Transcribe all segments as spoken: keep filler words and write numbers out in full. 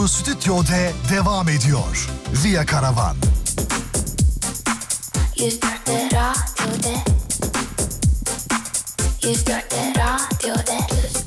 sunduğu Stüdyo D devam ediyor. Via Karavan. You start the radio day. You start the radio day.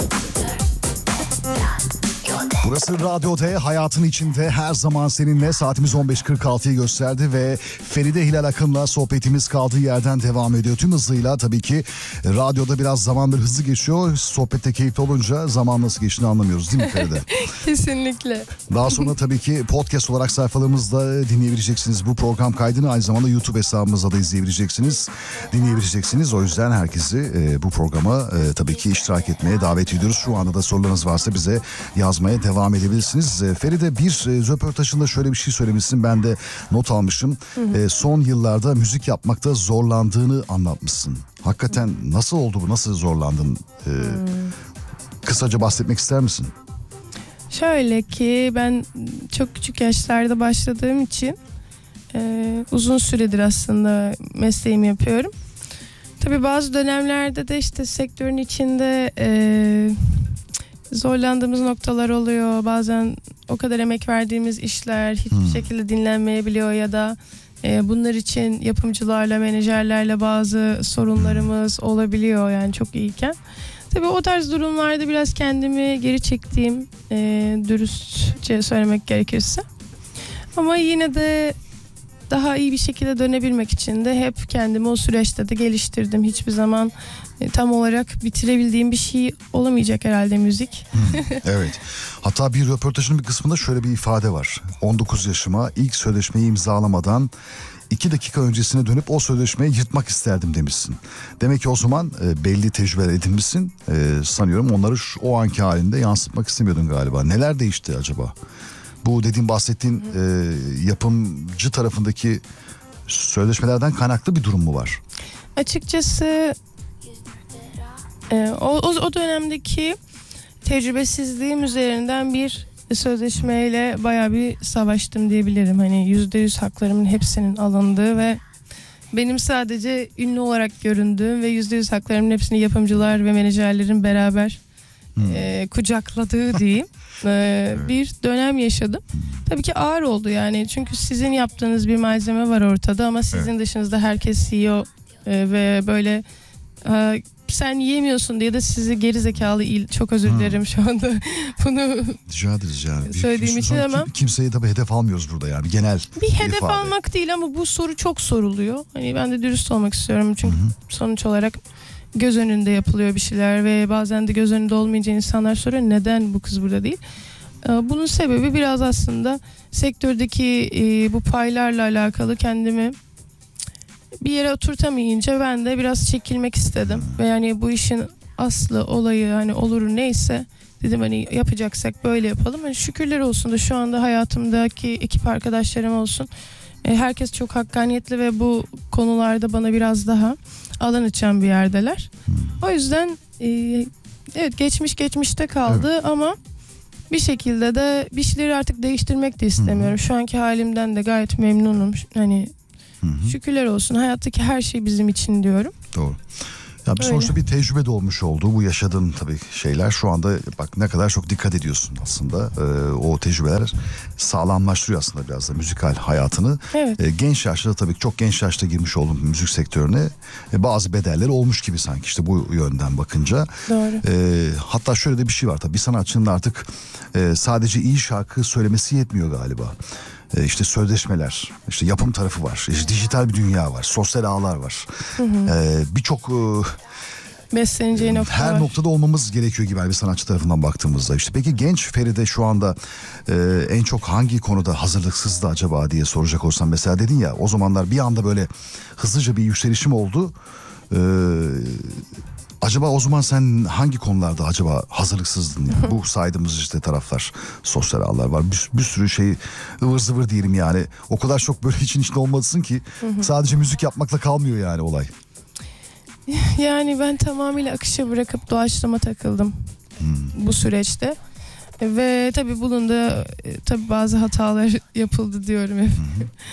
Burası Radyo D, hayatın içinde her zaman seninle. Saatimiz on beş kırk altıyı gösterdi ve Feride Hilal Akın'la sohbetimiz kaldığı yerden devam ediyor. Tüm hızıyla tabii ki radyoda biraz zamandır hızlı geçiyor. Sohbette keyifli olunca zaman nasıl geçtiğini anlamıyoruz değil mi Feride? Kesinlikle. Daha sonra tabii ki podcast olarak sayfalarımızda dinleyebileceksiniz. Bu program kaydını aynı zamanda YouTube hesabımızda da izleyebileceksiniz, dinleyebileceksiniz. O yüzden herkesi e, bu programa e, tabii ki iştirak etmeye davet ediyoruz. Şu anda da sorularınız varsa bize yazmaya devam devam edebilirsiniz. Feride, bir röportajında şöyle bir şey söylemişsin. Ben de not almışım. Hı hı. E, son yıllarda müzik yapmakta zorlandığını anlatmışsın. Hakikaten nasıl oldu bu? Nasıl zorlandın? E, hmm. Kısaca bahsetmek ister misin? Şöyle ki ben çok küçük yaşlarda başladığım için e, uzun süredir aslında mesleğimi yapıyorum. Tabii bazı dönemlerde de işte sektörün içinde e, zorlandığımız noktalar oluyor. Bazen o kadar emek verdiğimiz işler hiçbir hmm. şekilde dinlenmeyebiliyor ya da e, bunlar için yapımcılarla, menajerlerle bazı sorunlarımız olabiliyor yani çok iyiyken. Tabii o tarz durumlarda biraz kendimi geri çektiğim, e, dürüstçe söylemek gerekirse. Ama yine de daha iyi bir şekilde dönebilmek için de hep kendimi o süreçte de geliştirdim. Hiçbir zaman e, tam olarak bitirebildiğim bir şey olamayacak herhalde müzik. Hmm, evet. Hatta bir röportajın bir kısmında şöyle bir ifade var. on dokuz yaşıma ilk sözleşmeyi imzalamadan iki dakika öncesine dönüp o sözleşmeyi yırtmak isterdim demişsin. Demek ki o zaman e, belli tecrübeler edinmişsin. E, sanıyorum onları şu, o anki halinde yansıtmak istemiyordun galiba. Neler değişti acaba? Bu dediğim bahsettiğin e, yapımcı tarafındaki sözleşmelerden kaynaklı bir durum mu var? Açıkçası e, o, o, o dönemdeki tecrübesizliğim üzerinden bir sözleşmeyle bayağı bir savaştım diyebilirim. Hani yüzde yüz haklarımın hepsinin alındığı ve benim sadece ünlü olarak göründüğüm ve yüzde yüz haklarımın hepsini yapımcılar ve menajerlerin beraber hmm. e, kucakladığı diyeyim. Ee, evet. Bir dönem yaşadım. Tabii ki ağır oldu yani. Çünkü sizin yaptığınız bir malzeme var ortada ama sizin evet. dışınızda herkes yiyor ee, ve böyle e, sen yiyemiyorsun diye de sizi geri zekalı il çok özür dilerim şu anda bunu rica ederiz yani. söylediğim için ama kim, kimseyi tabii hedef almıyoruz burada yani genel bir hedef ifade. Almak değil ama bu soru çok soruluyor. Hani ben de dürüst olmak istiyorum çünkü Hı-hı. sonuç olarak göz önünde yapılıyor bir şeyler ve bazen de göz önünde olmayınca insanlar soruyor neden bu kız burada değil. Bunun sebebi biraz aslında sektördeki bu paylarla alakalı kendimi bir yere oturtamayınca ben de biraz çekilmek istedim. Ve yani bu işin aslı olayı hani olur neyse dedim hani yapacaksak böyle yapalım. Yani şükürler olsun da şu anda hayatımdaki ekip arkadaşlarım olsun. Herkes çok hakkaniyetli ve bu konularda bana biraz daha alan açan bir yerdeler. O yüzden e, evet geçmiş geçmişte kaldı evet. ama bir şekilde de bir şeyleri artık değiştirmek de istemiyorum. Hı-hı. Şu anki halimden de gayet memnunum. Hani Hı-hı. şükürler olsun hayattaki her şey bizim için diyorum. Doğru. Ya bir sonuçta bir tecrübe de olmuş oldu. Bu yaşadığın tabii şeyler şu anda bak ne kadar çok dikkat ediyorsun aslında. Ee, o tecrübeler sağlamlaştırıyor aslında biraz da müzikal hayatını. Evet. Ee, genç yaşta tabii çok genç yaşta girmiş oldum müzik sektörüne. Ee, bazı bedeller olmuş gibi sanki işte bu yönden bakınca. Doğru. Ee, hatta şöyle de bir şey var tabii bir sanatçının artık e, sadece iyi şarkı söylemesi yetmiyor galiba. Ee, işte sözleşmeler, işte yapım tarafı var, işte dijital bir dünya var, sosyal ağlar var. Hı hı. Ee, Birçok e, besleneceği nokta her var. noktada olmamız gerekiyor gibi bir sanatçı tarafından baktığımızda. İşte peki genç Feride şu anda e, en çok hangi konuda hazırlıksızdı acaba diye soracak olsam mesela dedin ya o zamanlar bir anda böyle hızlıca bir yükselişim oldu. Ee, Acaba o zaman sen hangi konularda acaba hazırlıksızdın yani? Bu saydığımız işte taraflar, sosyal ağlar var. Bir, bir sürü şey ıvır zıvır diyelim yani. O kadar çok böyle için içinde olmalısın ki sadece müzik yapmakla kalmıyor yani olay. Yani ben tamamıyla akışa bırakıp doğaçlama takıldım hmm. bu süreçte. Ve tabii bulundu tabii bazı hatalar yapıldı diyorum hep.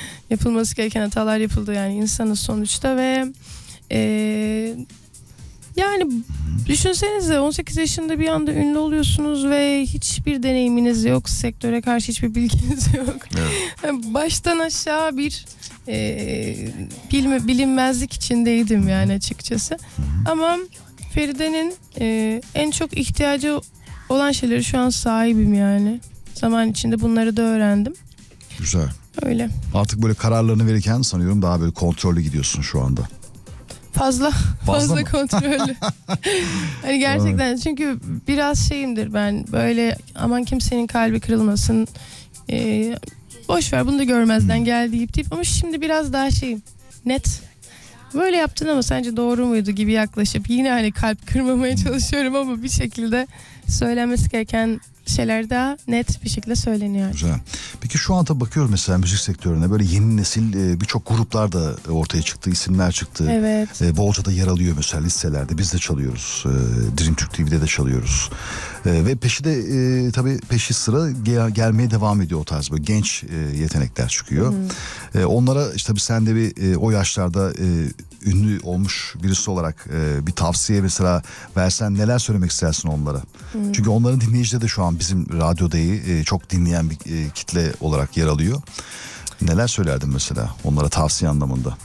Yapılması gereken hatalar yapıldı yani insanın sonuçta ve eee Yani düşünsenize on sekiz yaşında bir anda ünlü oluyorsunuz ve hiçbir deneyiminiz yok. Sektöre karşı hiçbir bilginiz yok. Evet. Baştan aşağı bir e, bilme, bilinmezlik içindeydim yani açıkçası. Ama Feride'nin e, en çok ihtiyacı olan şeyleri şu an sahibim yani. Zaman içinde bunları da öğrendim. Güzel. Öyle. Artık böyle kararlarını verirken sanıyorum daha böyle kontrollü gidiyorsun şu anda. Fazla fazla mı? kontrollü. Hani gerçekten çünkü biraz şeyimdir ben böyle aman kimsenin kalbi kırılmasın. Ee, boş ver bunu da görmezden gel deyip deyip ama şimdi biraz daha şeyim net. Böyle yaptın ama sence doğru muydu gibi yaklaşıp yine hani kalp kırmamaya çalışıyorum ama bir şekilde söylenmesi gereken şeyler daha net bir şekilde söyleniyor. Güzel. Peki şu anda bakıyoruz mesela müzik sektörüne böyle yeni nesil e, birçok gruplar da ortaya çıktı, isimler çıktı. Evet. E, bolca da yer alıyor mesela listelerde. Biz de çalıyoruz. E, Dream Türk T V'de de çalıyoruz. E, ve peşi de e, tabii peşi sıra gel- gelmeye devam ediyor o tarz böyle genç e, yetenekler çıkıyor. E, onlara işte tabii sen de bir e, o yaşlarda e, ünlü olmuş birisi olarak e, bir tavsiye mesela versen neler söylemek istersin onlara? Hmm. Çünkü onların dinleyicileri de şu an bizim radyodayı e, çok dinleyen bir e, kitle olarak yer alıyor. Neler söylerdin mesela onlara tavsiye anlamında?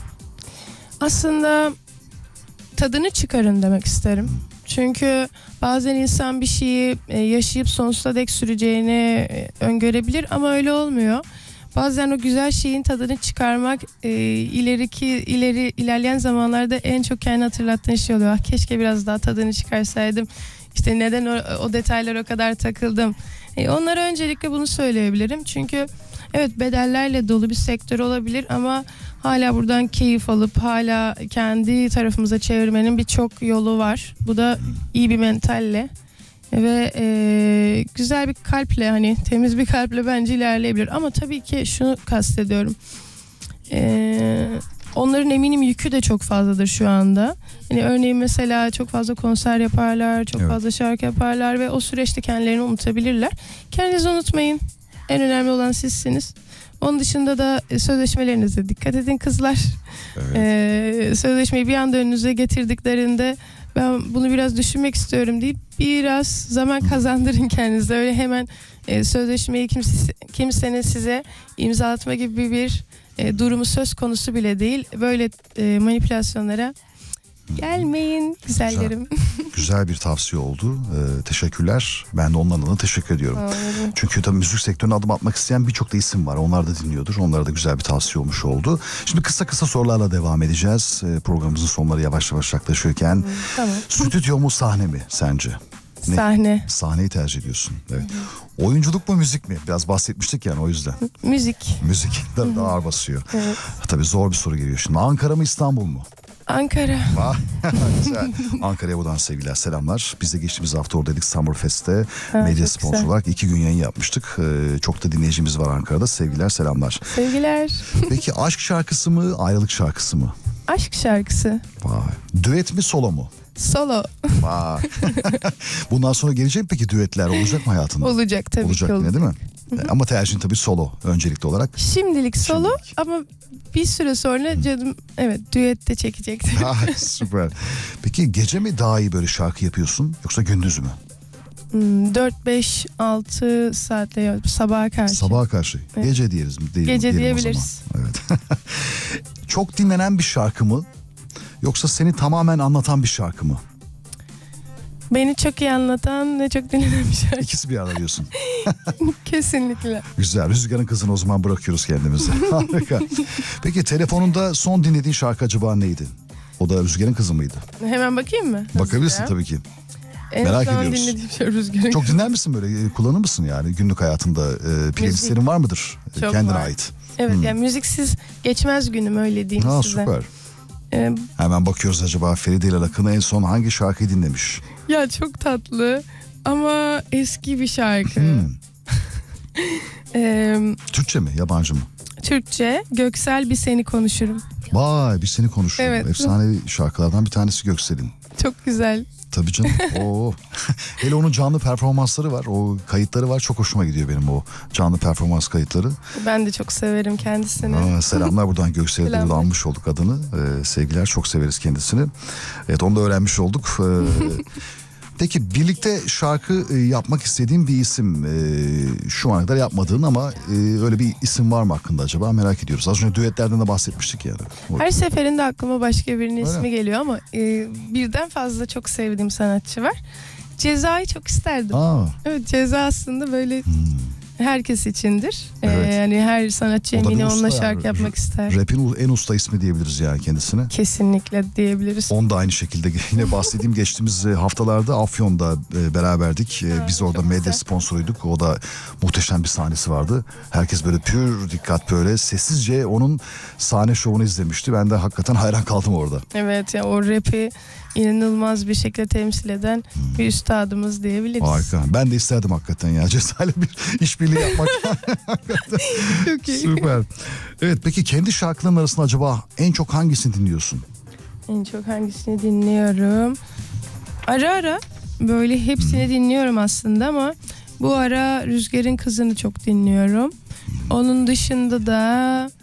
Aslında tadını çıkarın demek isterim. Çünkü bazen insan bir şeyi e, yaşayıp sonsuza dek süreceğini e, öngörebilir ama öyle olmuyor. Bazen o güzel şeyin tadını çıkarmak e, ileriki ileri ilerleyen zamanlarda en çok kendini hatırlattığın şey oluyor. Ah, keşke biraz daha tadını çıkarsaydım. İşte neden o, o detaylara o kadar takıldım. E, onlara öncelikle bunu söyleyebilirim. Çünkü evet bedellerle dolu bir sektör olabilir ama hala buradan keyif alıp hala kendi tarafımıza çevirmenin birçok yolu var. Bu da iyi bir mentalle ve e, güzel bir kalple hani temiz bir kalple bence ilerleyebilir. Ama tabii ki şunu kastediyorum. E, onların eminim yükü de çok fazladır şu anda. Yani örneğin mesela çok fazla konser yaparlar, çok Evet. fazla şarkı yaparlar ve o süreçte kendilerini unutabilirler. Kendinizi unutmayın. En önemli olan sizsiniz. Onun dışında da sözleşmelerinize dikkat edin kızlar. Evet. Ee, sözleşmeyi bir anda önünüze getirdiklerinde ben bunu biraz düşünmek istiyorum deyip biraz zaman kazandırın kendinize. Öyle hemen e, sözleşmeyi kimse, kimsenin size imzalatma gibi bir e, durumu söz konusu bile değil. Böyle e, manipülasyonlara gelmeyin güzellerim. Güzel bir tavsiye oldu. Ee, teşekkürler. Ben de onların adına teşekkür ediyorum. Anladım. Çünkü tabii müzik sektörüne adım atmak isteyen birçok da isim var. Onlar da dinliyordur. Onlara da güzel bir tavsiye olmuş oldu. Şimdi kısa kısa sorularla devam edeceğiz. Ee, programımızın sonları yavaş yavaş yaklaşırken. Tamam. Stüdyo mu sahne mi sence? Ne? Sahne, Sahneyi tercih ediyorsun. Evet. Oyunculuk mu müzik mi? Biraz bahsetmiştik yani o yüzden. müzik. Müzik daha, daha ağır basıyor. Evet. Tabii zor bir soru geliyor şimdi. Ankara mı İstanbul mu? Ankara. Ah, güzel. Ankara'ya buradan sevgiler, selamlar. Biz de geçtiğimiz hafta oradaydık Summerfest'te. Ha, Medya çok sponsor güzel. olarak iki gün yayın yapmıştık. Ee, çok da dinleyicimiz var Ankara'da. Sevgiler, selamlar. Sevgiler. Peki aşk şarkısı mı, ayrılık şarkısı mı? Aşk şarkısı. Vay. Düet mi, solo mu? Solo. Vay. Bundan sonra gelecek mi peki düetler? Olacak mı hayatında? Olacak tabii Olacak ki yine olacak. değil mi? Ama tercihin tabii solo öncelikli olarak. Şimdilik solo Şimdilik. ama bir süre sonra canım evet düette çekecektim. Ah, süper. Peki gece mi daha iyi böyle şarkı yapıyorsun yoksa gündüz mü? Hmm, dört beş altı saatte ya- sabaha karşı. Sabaha karşı. Evet. Gece diyoruz. Değil, Gece diyelim o diyebiliriz. zaman. Evet. Çok dinlenen bir şarkı mı? Yoksa seni tamamen anlatan bir şarkı mı? Beni çok iyi anlatan ve çok dinlenen bir şarkı. İkisi bir arada diyorsun. Kesinlikle. Güzel. Rüzgar'ın kızını o zaman bırakıyoruz kendimize. Harika. Peki telefonunda son dinlediğin şarkı acaba neydi? O da Rüzgar'ın kızı mıydı? Hemen bakayım mı? Bakabilirsin Hızlıca. tabii ki. En merak son ediyoruz. dinlediğim şey Rüzgar'ın. Çok dinler misin böyle? E, Kullanır mısın yani günlük hayatında? E, playlistlerin var mıdır? E, Çok Kendine var. ait. Evet Hmm. yani müziksiz geçmez günüm öyle diyeyim Ha, size. süper. Ee, Hemen bakıyoruz acaba Feride ile Akın'ı en son hangi şarkıyı dinlemiş? ya çok tatlı ama eski bir şarkı. Hmm. Ee, Türkçe mi, yabancı mı? Türkçe Göksel Bir Seni Konuşurum. Vay, biz seni konuşuyoruz. Evet. Efsane şarkılardan bir tanesi Göksel'in. Çok güzel. Tabii canım. Oo. Hele onun canlı performansları var. O kayıtları var. Çok hoşuma gidiyor benim o canlı performans kayıtları. Ben de çok severim kendisini. Aa, selamlar buradan Göksel'e de Selamlar. almış olduk adını. Ee, sevgiler, çok severiz kendisini. Evet, onu da öğrenmiş olduk. Ee, peki birlikte şarkı e, yapmak istediğin bir isim, e, şu ana kadar yapmadığın ama e, öyle bir isim var mı hakkında acaba, merak ediyoruz. Az önce düetlerden de bahsetmiştik yani. O- Her seferinde aklıma başka birinin Öyle ismi mi? geliyor ama e, birden fazla çok sevdiğim sanatçı var. Ceza'yı çok isterdim. Aa, Evet, Ceza aslında böyle hmm. herkes içindir. Ee, Evet. yani her sanatçı O da bir eminim onunla usta şarkı yani. yapmak ister. Rap'in en usta ismi diyebiliriz yani kendisine. Kesinlikle diyebiliriz. Onu da aynı şekilde yine bahsettiğim geçtiğimiz haftalarda Afyon'da e, beraberdik. E, Ha, Biz orada çok medya güzel. sponsoruyduk. O da muhteşem bir sahnesi vardı. Herkes böyle pür dikkat böyle sessizce onun sahne şovunu izlemişti. Ben de hakikaten hayran kaldım orada. Evet ya, o rap'i inanılmaz bir şekilde temsil eden bir üstadımız diyebiliriz. Harika. Ben de isterdim hakikaten ya. Cezayla bir işbirliği yapmak. Çok iyi. Süper. Evet, peki kendi şarkıların arasında acaba en çok hangisini dinliyorsun? En çok hangisini dinliyorum? Ara ara böyle hepsini dinliyorum aslında ama bu ara Rüzgar'ın Kızı'nı çok dinliyorum. Onun dışında da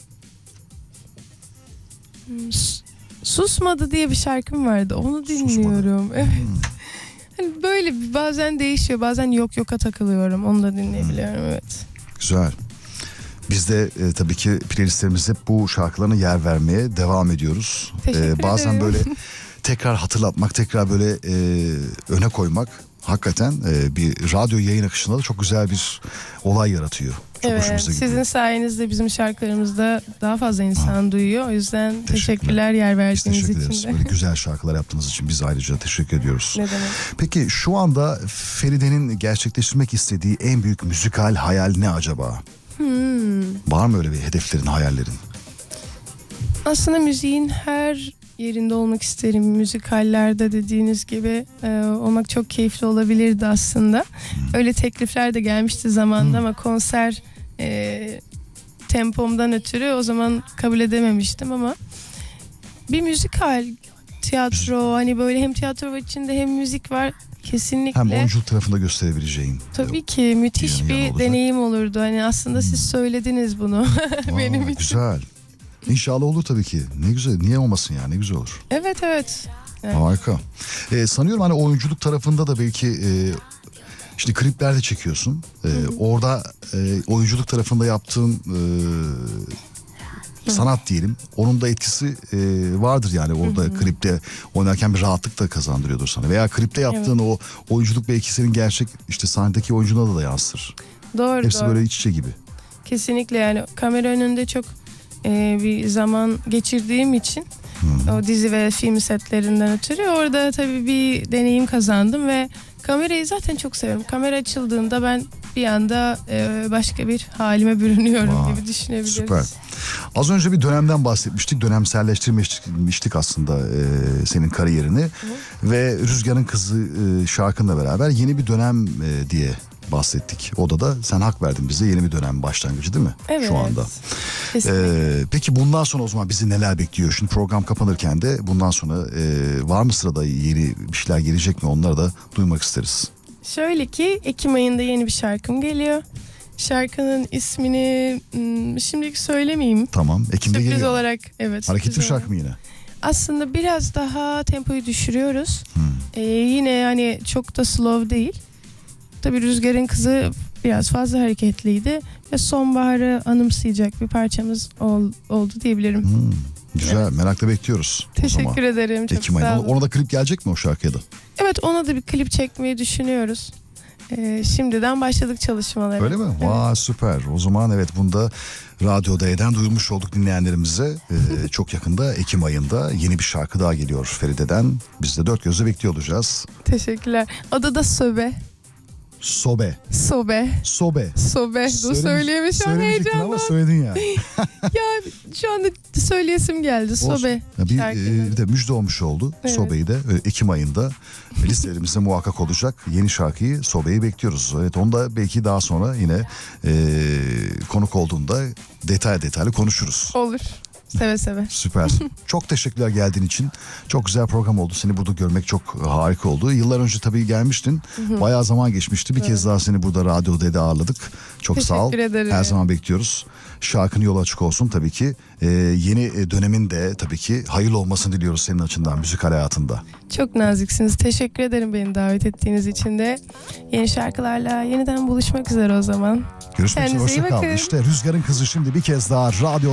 Hmm, S- Susmadı diye bir şarkım vardı. Onu dinliyorum. Evet. Hani böyle bir- bazen değişiyor. Bazen yok yoka takılıyorum. Onu da dinleyebiliyorum. Evet. Güzel. Biz de e, tabii ki playlistlerimizde hep bu şarkılarına yer vermeye devam ediyoruz. Teşekkür bazen ederim. böyle tekrar hatırlatmak, tekrar böyle e, öne koymak hakikaten e, bir radyo yayın akışında da çok güzel bir olay yaratıyor. Çok Evet, hoşumuza gidiyor. sizin sayenizde bizim şarkılarımızda daha fazla insan duyuyor. O yüzden Teşekkürler. teşekkürler yer Biz verdiğiniz teşekkür ederiz. için de. Böyle güzel şarkılar yaptığınız için biz ayrıca teşekkür ediyoruz. Ne demek? Peki şu anda Feride'nin gerçekleştirmek istediği en büyük müzikal hayal ne acaba? Hmm. Var mı öyle bir hedeflerin, hayallerin? Aslında müziğin her yerinde olmak isterim. Müzikallerde dediğiniz gibi e, olmak çok keyifli olabilirdi aslında. Öyle teklifler de gelmişti zamanında ama konser e, tempomdan ötürü o zaman kabul edememiştim ama bir müzikal, tiyatro, hani böyle hem tiyatro var içinde hem müzik var. Kesinlikle. Hem oyunculuk tarafında gösterebileceğin. Tabii ki müthiş Yan yana bir olacak. deneyim olurdu. Hani aslında siz söylediniz bunu benim Aa, için. Güzel. İnşallah olur tabii ki. Ne güzel. Niye olmasın ya? Ne güzel olur. Evet evet. Evet. Harika. Ee, sanıyorum hani oyunculuk tarafında da belki e, işte klipler de çekiyorsun. Ee, orada e, oyunculuk tarafında yaptığın e, sanat diyelim. Onun da etkisi e, vardır yani orada klipte oynarken bir rahatlık da kazandırıyordur sana. Veya klipte yaptığın o oyunculuk belki senin gerçek işte sahnedeki oyunculuğuna da yansır. Doğru Hepsi doğru. böyle iç içe gibi. Kesinlikle yani kamera önünde çok e, bir zaman geçirdiğim için o dizi ve film setlerinden ötürü orada tabii bir deneyim kazandım ve kamerayı zaten çok seviyorum. Kamera açıldığında ben bir anda e, başka bir halime bürünüyorum Vay, gibi düşünebiliriz. Süper. Az önce bir dönemden bahsetmiştik. Dönemselleştirmiştik aslında e, senin kariyerini. Ve Rüzgar'ın Kızı e, şarkınla beraber yeni bir dönem e, diye bahsettik. O da sen hak verdin bize, yeni bir dönem başlangıcı değil mi? Evet. Şu anda. Kesinlikle. Ee, peki bundan sonra o zaman bizi neler bekliyor? Şimdi program kapanırken de bundan sonra e, var mı sırada yeni bir şeyler gelecek mi? Onları da duymak isteriz. Şöyle ki Ekim ayında yeni bir şarkım geliyor. Şarkının ismini hmm, şimdilik söylemeyeyim. Tamam. Ekim'de Sürpriz geliyor. olarak evet. Hareketli sürpriz bir şarkı olarak. mı yine? Aslında biraz daha tempoyu düşürüyoruz. Hmm. Ee, yine yani çok da slow değil. Tabii Rüzgar'ın Kızı biraz fazla hareketliydi ve sonbaharı anımsayacak bir parçamız ol, oldu diyebilirim. Hmm. Güzel. Merakla bekliyoruz. O Teşekkür zaman. ederim. Çok Ekim sağ ayında. olun. Ona da klip gelecek mi o şarkıya da? Evet, ona da bir klip çekmeyi düşünüyoruz. Ee, şimdiden başladık çalışmalara. Öyle mi? Evet. Vay süper. O zaman evet, bunda Radyo D'den duyurmuş olduk dinleyenlerimize. Ee, çok yakında Ekim ayında yeni bir şarkı daha geliyor Feride'den. Biz de dört gözle bekliyor olacağız. Teşekkürler. Adı da Sobe. Sobe. Sobe. Sobe. Sobe. Dur söyleyemem şu an Söylemeyecektin ama heyecanla. söyledin yani. Ya şu anda söyleyesim geldi. Olsun. Sobe. Ya bir, şarkının. e, bir de müjde olmuş oldu. Evet. Sobe'yi de e, Ekim ayında listelerimizde muhakkak olacak. Yeni şarkıyı, Sobe'yi bekliyoruz. Evet, onu da belki daha sonra yine e, konuk olduğunda detay detaylı konuşuruz. Olur. Seve seve. Süper. Çok teşekkürler geldiğin için. Çok güzel program oldu. Seni burada görmek çok harika oldu. Yıllar önce tabii gelmiştin. Bayağı zaman geçmişti. Bir Evet. kez daha seni burada Radyo D'de ağırladık. Çok sağ ol. Teşekkür ederim. Her zaman bekliyoruz. Şarkın yolu açık olsun tabii ki. Ee, yeni dönemin de tabii ki hayırlı olmasını diliyoruz senin açından müzikal hayatında. Çok naziksiniz. Teşekkür ederim beni davet ettiğiniz için de. Yeni şarkılarla yeniden buluşmak üzere o zaman. Görüşmek üzere. Kendinize iyi Hoşça kal. bakın. İşte Rüzgar'ın kızı şimdi bir kez daha Radyo